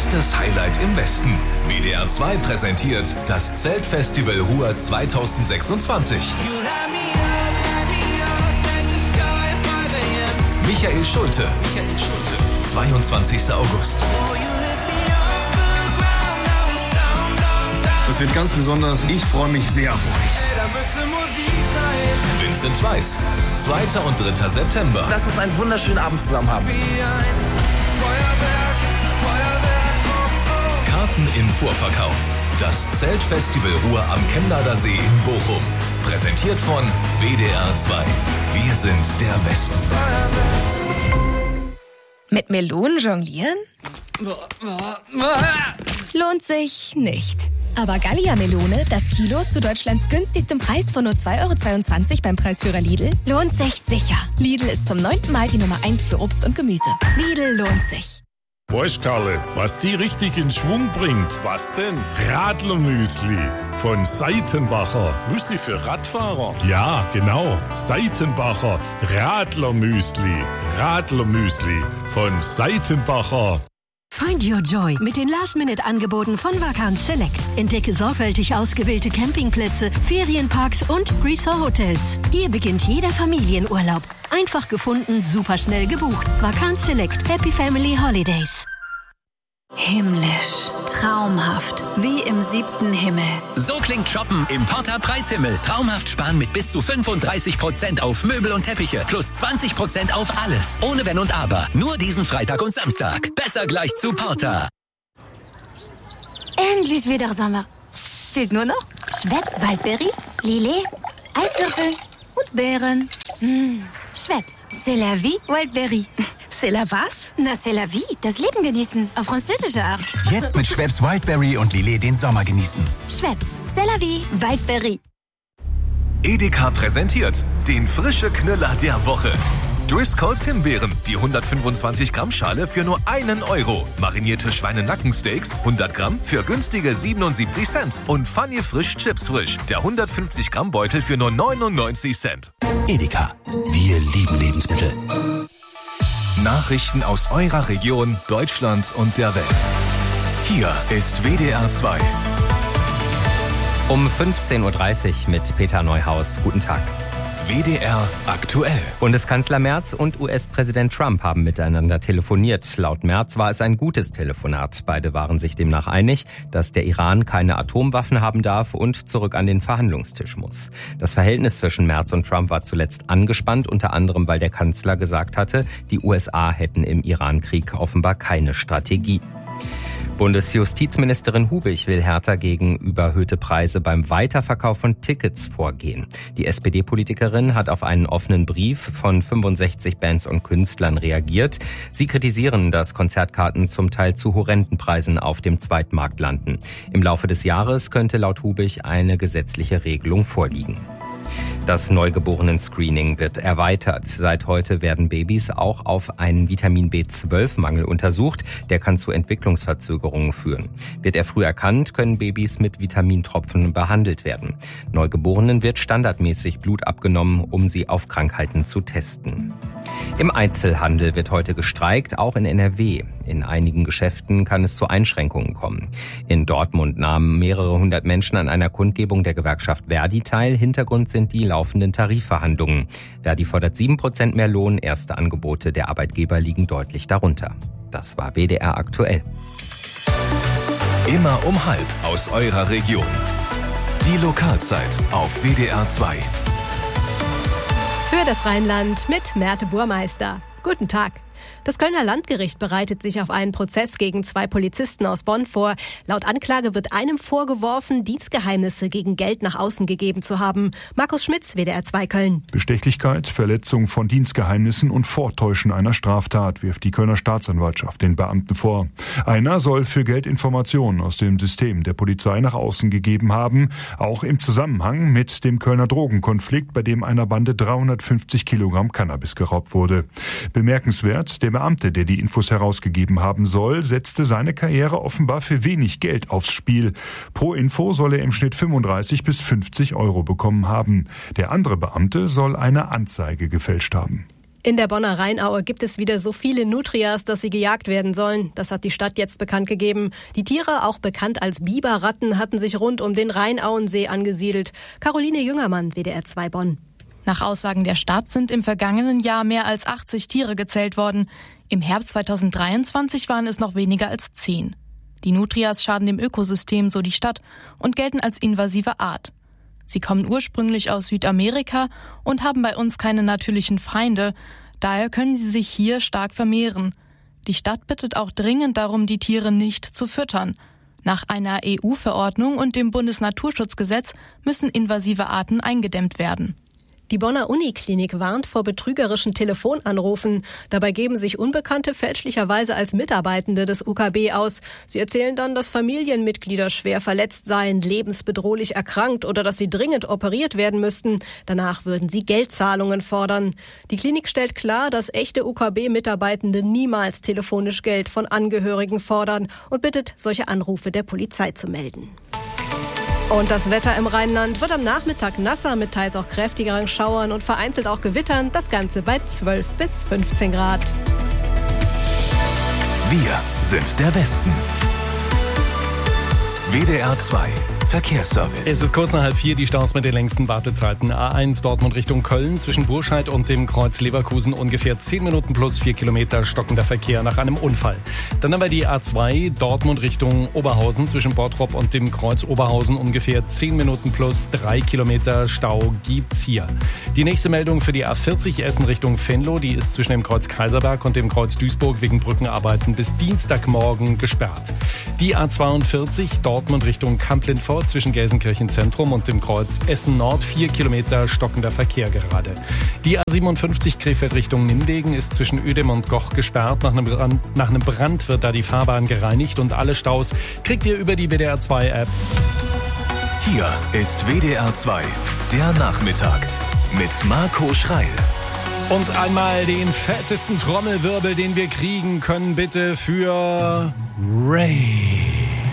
Erstes Highlight im Westen. WDR 2 präsentiert das Zeltfestival Ruhr 2026. Michael Schulte. 22. August. Das wird ganz besonders. Ich freue mich sehr auf euch. Vincent Weiss. 2. und 3. September. Lass uns einen wunderschönen Abend zusammen haben. Karten im Vorverkauf. Das Zeltfestival Ruhr am Chemnader See in Bochum. Präsentiert von WDR 2. Wir sind der Westen. Mit Melonen jonglieren? Lohnt sich nicht. Aber Gallia-Melone, das Kilo zu Deutschlands günstigstem Preis von nur 2,22 € beim Preisführer Lidl, lohnt sich sicher. Lidl ist zum 9. Mal die Nummer 1 für Obst und Gemüse. Lidl lohnt sich. Weißt Karle, was die richtig in Schwung bringt? Was denn? Radlermüsli von Seitenbacher. Müsli für Radfahrer? Ja, genau. Seitenbacher Radlermüsli. Radlermüsli von Seitenbacher. Find your joy mit den Last-Minute-Angeboten von Vacanz Select. Entdecke sorgfältig ausgewählte Campingplätze, Ferienparks und Resort-Hotels. Hier beginnt jeder Familienurlaub. Einfach gefunden, superschnell gebucht. Vacanz Select. Happy Family Holidays. Himmlisch, traumhaft, wie im 7. Himmel. So klingt Shoppen im Porta Preishimmel. Traumhaft sparen mit bis zu 35% auf Möbel und Teppiche plus 20% auf alles. Ohne Wenn und Aber. Nur diesen Freitag und Samstag. Besser gleich zu Porta. Endlich wieder Sommer. Fehlt nur noch Schweppes Waldbeere, Lillet, Eiswürfel und Beeren. Schweppes, c'est la vie, Wildberry. C'est la was? Na, c'est la vie, das Leben genießen, auf französische Art. Jetzt mit Schweppes Wildberry und Lillet den Sommer genießen. Schweppes, c'est la vie, Wildberry. Edeka präsentiert den frische Knüller der Woche. Driscolls Himbeeren, die 125 Gramm Schale für nur 1 €. Marinierte Schweinenackensteaks, 100 Gramm für günstige 77 Cent. Und Funny Frisch Chips Frisch, der 150 Gramm Beutel für nur 99 Cent. Edeka, wir lieben Lebensmittel. Nachrichten aus eurer Region, Deutschland und der Welt. Hier ist WDR 2. Um 15.30 Uhr mit Peter Neuhaus. Guten Tag. WDR aktuell. Bundeskanzler Merz und US-Präsident Trump haben miteinander telefoniert. Laut Merz war es ein gutes Telefonat. Beide waren sich demnach einig, dass der Iran keine Atomwaffen haben darf und zurück an den Verhandlungstisch muss. Das Verhältnis zwischen Merz und Trump war zuletzt angespannt, unter anderem, weil der Kanzler gesagt hatte, die USA hätten im Iran-Krieg offenbar keine Strategie. Bundesjustizministerin Hubig will härter gegen überhöhte Preise beim Weiterverkauf von Tickets vorgehen. Die SPD-Politikerin hat auf einen offenen Brief von 65 Bands und Künstlern reagiert. Sie kritisieren, dass Konzertkarten zum Teil zu horrenden Preisen auf dem Zweitmarkt landen. Im Laufe des Jahres könnte laut Hubig eine gesetzliche Regelung vorliegen. Das Neugeborenen-Screening wird erweitert. Seit heute werden Babys auch auf einen Vitamin B12-Mangel untersucht. Der kann zu Entwicklungsverzögerungen führen. Wird er früh erkannt, können Babys mit Vitamintropfen behandelt werden. Neugeborenen wird standardmäßig Blut abgenommen, um sie auf Krankheiten zu testen. Im Einzelhandel wird heute gestreikt, auch in NRW. In einigen Geschäften kann es zu Einschränkungen kommen. In Dortmund nahmen mehrere hundert Menschen an einer Kundgebung der Gewerkschaft Verdi teil. Hintergrund sind die laufenden Tarifverhandlungen. Verdi fordert 7% mehr Lohn. Erste Angebote der Arbeitgeber liegen deutlich darunter. Das war WDR aktuell. Immer um 12 aus eurer Region. Die Lokalzeit auf WDR 2. Für das Rheinland mit Merte Burmeister. Guten Tag. Das Kölner Landgericht bereitet sich auf einen Prozess gegen 2 Polizisten aus Bonn vor. Laut Anklage wird einem vorgeworfen, Dienstgeheimnisse gegen Geld nach außen gegeben zu haben. Markus Schmitz, WDR 2 Köln. Bestechlichkeit, Verletzung von Dienstgeheimnissen und Vortäuschen einer Straftat wirft die Kölner Staatsanwaltschaft den Beamten vor. Einer soll für Geld Informationen aus dem System der Polizei nach außen gegeben haben, auch im Zusammenhang mit dem Kölner Drogenkonflikt, bei dem einer Bande 350 Kilogramm Cannabis geraubt wurde. Bemerkenswert, der Beamte, der die Infos herausgegeben haben soll, setzte seine Karriere offenbar für wenig Geld aufs Spiel. Pro Info soll er im Schnitt 35 bis 50 € bekommen haben. Der andere Beamte soll eine Anzeige gefälscht haben. In der Bonner Rheinaue gibt es wieder so viele Nutrias, dass sie gejagt werden sollen. Das hat die Stadt jetzt bekannt gegeben. Die Tiere, auch bekannt als Biberratten, hatten sich rund um den Rheinauensee angesiedelt. Caroline Jüngermann, WDR 2 Bonn. Nach Aussagen der Stadt sind im vergangenen Jahr mehr als 80 Tiere gezählt worden. Im Herbst 2023 waren es noch weniger als 10. Die Nutrias schaden dem Ökosystem, so die Stadt, und gelten als invasive Art. Sie kommen ursprünglich aus Südamerika und haben bei uns keine natürlichen Feinde. Daher können sie sich hier stark vermehren. Die Stadt bittet auch dringend darum, die Tiere nicht zu füttern. Nach einer EU-Verordnung und dem Bundesnaturschutzgesetz müssen invasive Arten eingedämmt werden. Die Bonner Uniklinik warnt vor betrügerischen Telefonanrufen. Dabei geben sich Unbekannte fälschlicherweise als Mitarbeitende des UKB aus. Sie erzählen dann, dass Familienmitglieder schwer verletzt seien, lebensbedrohlich erkrankt oder dass sie dringend operiert werden müssten. Danach würden sie Geldzahlungen fordern. Die Klinik stellt klar, dass echte UKB-Mitarbeitende niemals telefonisch Geld von Angehörigen fordern und bittet, solche Anrufe der Polizei zu melden. Und das Wetter im Rheinland wird am Nachmittag nasser mit teils auch kräftigeren Schauern und vereinzelt auch Gewittern. Das Ganze bei 12 bis 15 Grad. Wir sind der Westen. WDR 2 Verkehrsservice. Es ist kurz nach 3:30, die Staus mit den längsten Wartezeiten. A1 Dortmund Richtung Köln zwischen Burscheid und dem Kreuz Leverkusen ungefähr 10 Minuten plus 4 Kilometer stockender Verkehr nach einem Unfall. Dann haben wir die A2 Dortmund Richtung Oberhausen zwischen Bottrop und dem Kreuz Oberhausen ungefähr 10 Minuten plus 3 Kilometer Stau gibt's hier. Die nächste Meldung für die A40 Essen Richtung Venlo, die ist zwischen dem Kreuz Kaiserberg und dem Kreuz Duisburg wegen Brückenarbeiten bis Dienstagmorgen gesperrt. Die A42 Dortmund Richtung Kamp-Lindfort zwischen Gelsenkirchen Zentrum und dem Kreuz Essen Nord 4 Kilometer stockender Verkehr gerade. Die A57 Krefeld Richtung Nimwegen ist zwischen Uedem und Goch gesperrt. Nach einem Brand wird da die Fahrbahn gereinigt und alle Staus kriegt ihr über die WDR 2 App. Hier ist WDR 2, der Nachmittag mit Marco Schreil. Und einmal den fettesten Trommelwirbel, den wir kriegen können, bitte für Ray.